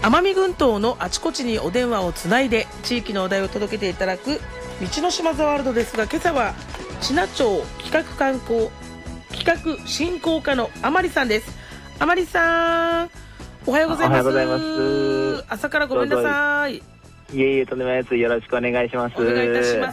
奄美群島のあちこちにお電話をつないで地域のお題を届けていただく道の島ザワールドですが、今朝は知名町企画振興課の甘利さんです。甘利さん、おはようございます。 おはようございます。 朝からごめんなさい。 いえいえ、とんでもないです。よろしくお願いします。 お願いいたします。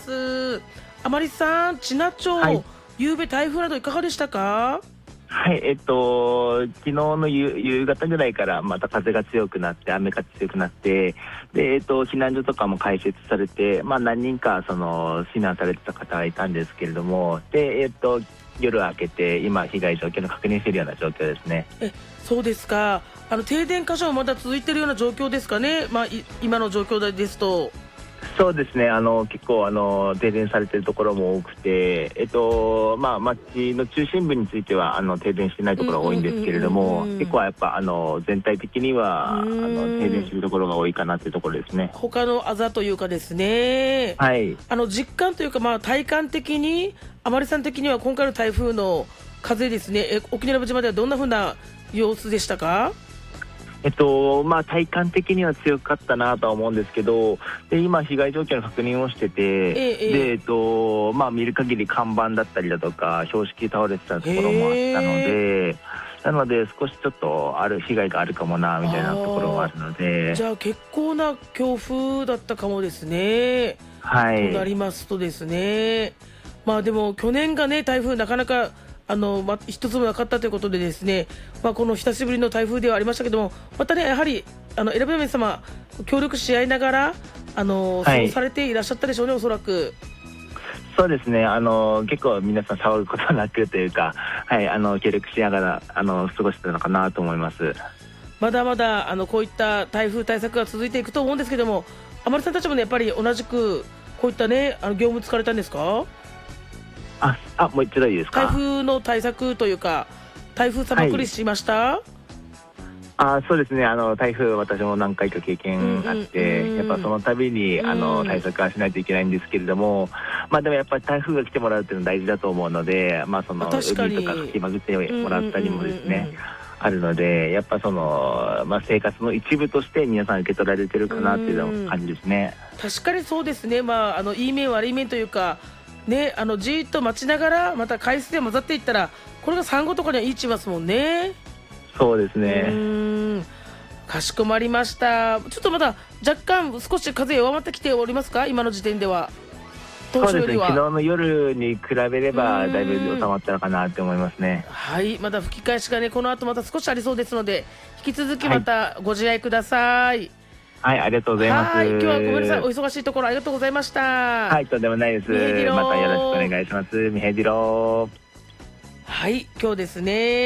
甘利さん、知名町、夕べ台風などいかがでしたか？ はい、昨日の夕方ぐらいからまた風が強くなって雨が強くなって、で、避難所とかも開設されて、何人か避難されてた方がいたんですけれども、で、夜明けて今被害状況の確認しているような状況ですね。 そうですか。停電箇所はまだ続いているような状況ですかね。今の状況ですと。 そうですね、結構停電されているところも多くて、町の中心部については停電していないところが多いんですけれども、結構やっぱ全体的には停電しているところが多いかなというところですね。 他のあざというかですね、 はい、 実感というか、体感的に甘利さん的には今回の台風の風ですね、沖永良部島ではどんな風な様子でしたか？ 体感的には強かったなとは思うんですけど、で今被害状況の確認をしてて、で見る限り看板だったりだとか標識倒れてたところもあったので、なので少しちょっと被害があるかもなみたいなところもあるので、 じゃあ結構な強風だったかもですね。 はい、 となりますとですね、でも去年がね、台風なかなか一つもなかったということでですね、この久しぶりの台風ではありましたけども、またね、やはり選びの皆様協力し合いながらそうされていらっしゃったでしょうね、おそらく。 そうですね、結構皆さん騒ぐことなくというか、協力しながら過ごしてたのかなと思います。 まだまだこういった台風対策が続いていくと思うんですけども、甘利さんたちもね、やっぱり同じくこういったね業務疲れたんですか？ もう一度いいですか？ 台風の対策というか、台風さばっくりしました？ そうですね、台風私も何回か経験あって、やっぱその度に対策はしないといけないんですけれども、でもやっぱり台風が来てもらうっていうのは大事だと思うので、海とかかき混ぜてもらったりもですね、あるので、やっぱ生活の一部として皆さん受け取られてるかなっていう感じですね。 確かにそうですね。いい面悪い面というかね、じーっと待ちながらまた海水で混ざっていったら、これが産後とかにはいいちますもんね。 そうですね。 かしこまりました。ちょっとまだ若干少し風弱まってきておりますか、今の時点では？ そうですね、昨日の夜に比べればだいぶ収まったのかなって思いますね。 はい、まだ吹き返しがね、この後また少しありそうですので、引き続きまたご自愛ください。 はい、ありがとうございます。 今日はごめんなさい、お忙しいところありがとうございました。 はい、とんでもないです。またよろしくお願いします。みへじろ。 はい、今日ですね